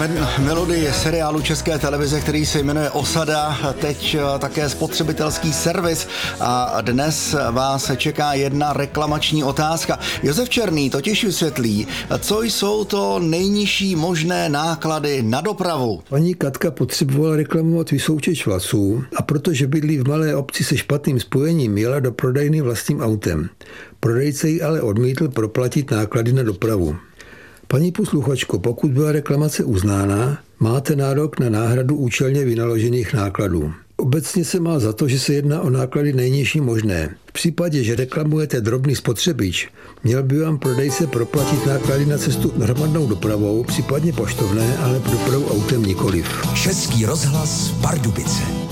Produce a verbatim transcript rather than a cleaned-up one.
melodii seriálu České televize, který se jmenuje Osada, teď také spotřebitelský servis a dnes vás čeká jedna reklamační otázka. Josef Černý totiž vysvětlí, co jsou to nejnižší možné náklady na dopravu. Paní Katka potřebovala reklamovat vysoučeč vlasů a protože bydlí v malé obci se špatným spojením, jela do prodejny vlastním autem. Prodejce jí ale odmítl proplatit náklady na dopravu. Paní posluchačko, pokud byla reklamace uznána, máte nárok na náhradu účelně vynaložených nákladů. Obecně se má za to, že se jedná o náklady nejnižší možné. V případě, že reklamujete drobný spotřebič, měl by vám prodejce proplatit náklady na cestu hromadnou dopravou, případně poštovné, ale dopravu autem nikoliv. Český rozhlas Pardubice.